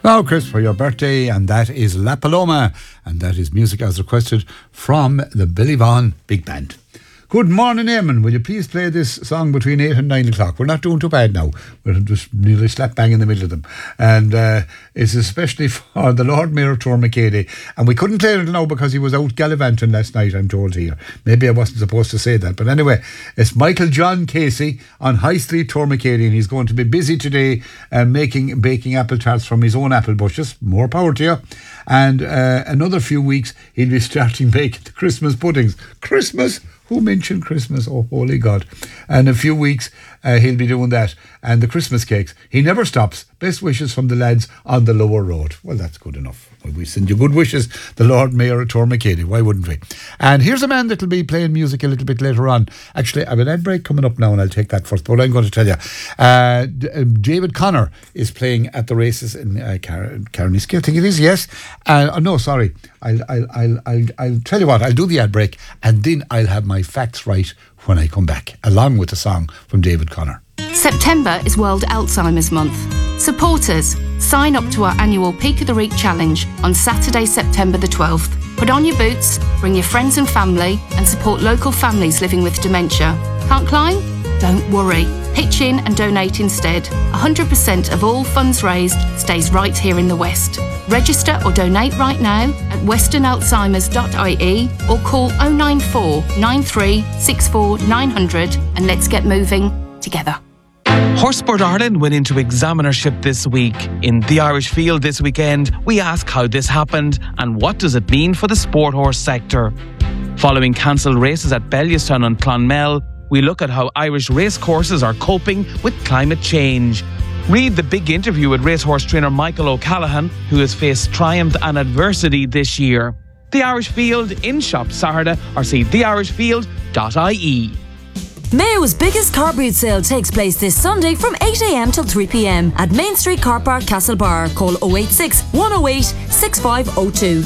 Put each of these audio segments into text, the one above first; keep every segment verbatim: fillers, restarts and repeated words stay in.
Now, Chris, for your birthday, and that is La Paloma, and that is music as requested from the Billy Vaughan Big Band. Good morning, Eamon. Will you please play this song between eight and nine o'clock? We're not doing too bad now. We're just nearly slap bang in the middle of them. And uh, it's especially for the Lord Mayor Tormacady. And we couldn't play it now because he was out gallivanting last night, I'm told here. Maybe I wasn't supposed to say that. But anyway, it's Michael John Casey on High Street, Tormacady. And he's going to be busy today uh, making, baking apple tarts from his own apple bushes. More power to you. And uh, another few weeks, he'll be starting baking the Christmas puddings. Christmas? Who mentioned Christmas? Oh, holy God. And a few weeks, uh, he'll be doing that. And the Christmas cakes. He never stops. Best wishes from the lads on the lower road. Well, that's good enough. We send you good wishes, the Lord Mayor of Tormacady. Why wouldn't we? And here's a man that'll be playing music a little bit later on. Actually, I have an ad break coming up now, and I'll take that first. But I'm going to tell you, uh, David Connor is playing at the races in uh, Car- Carnoustie, I think it is, yes. Uh, oh, no, sorry. I'll, I'll, I'll, I'll, I'll tell you what, I'll do the ad break, and then I'll have my facts right when I come back, along with a song from David Connor. September is World Alzheimer's Month. Supporters, sign up to our annual Peak of the Week challenge on Saturday, September the twelfth. Put on your boots, bring your friends and family, and support local families living with dementia. Can't climb? Don't worry. Pitch in and donate instead. one hundred percent of all funds raised stays right here in the West. Register or donate right now at western alzheimers dot I E or call oh nine four, nine three, six four, nine hundred and let's get moving together. Horsesport Ireland went into examinership this week. In the Irish Field this weekend, we ask how this happened and what does it mean for the sport horse sector. Following cancelled races at Bellewstown and Clonmel, we look at how Irish racecourses are coping with climate change. Read the big interview with racehorse trainer Michael O'Callaghan, who has faced triumph and adversity this year. The Irish Field in shop Saturday, or see the irish field dot I E. Mayo's biggest car boot sale takes place this Sunday from eight a.m. till three p.m. at Main Street Car Park, Castlebar. Call oh eight six, one oh eight, six five oh two.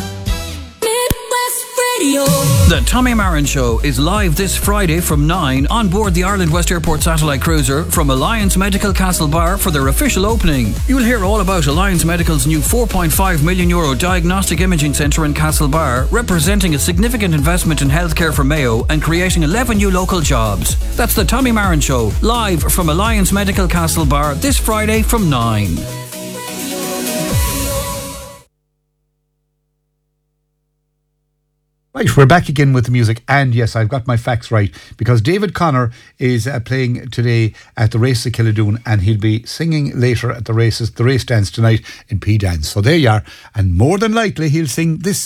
The Tommy Marin Show is live this Friday from nine on board the Ireland West Airport satellite cruiser from Alliance Medical Castlebar for their official opening. You'll hear all about Alliance Medical's new four point five million euro diagnostic imaging centre in Castlebar, representing a significant investment in healthcare for Mayo and creating eleven new local jobs. That's the Tommy Marin Show, live from Alliance Medical Castlebar this Friday from nine. Right, we're back again with the music, and yes, I've got my facts right, because David Connor is uh, playing today at the race of Killadoon, and he'll be singing later at the races, the race dance tonight in P Dance. So there you are, and more than likely he'll sing this